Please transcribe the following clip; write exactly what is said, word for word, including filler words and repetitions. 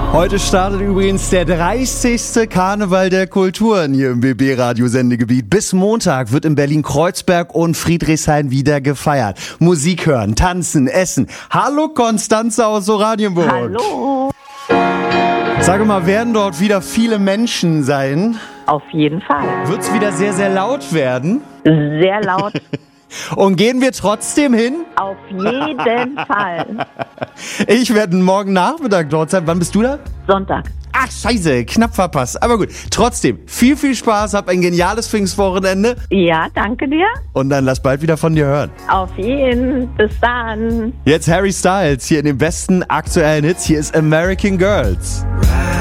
Heute startet übrigens der dreißigste Karneval der Kulturen hier im B B-Radio-Sendegebiet. Bis Montag wird in Berlin-Kreuzberg und Friedrichshain wieder gefeiert. Musik hören, tanzen, essen. Hallo Konstanze aus Oranienburg. Hallo. Sage mal, werden dort wieder viele Menschen sein? Auf jeden Fall. Wird es wieder sehr, sehr laut werden? Sehr laut. Und gehen wir trotzdem hin? Auf jeden Fall. Ich werde morgen Nachmittag dort sein. Wann bist du da? Sonntag. Ach, scheiße, knapp verpasst. Aber gut, trotzdem, viel, viel Spaß, hab ein geniales Pfingstwochenende. Ja, danke dir. Und dann lass bald wieder von dir hören. Auf jeden. Bis dann. Jetzt Harry Styles hier in den besten aktuellen Hits. Hier ist American Girls.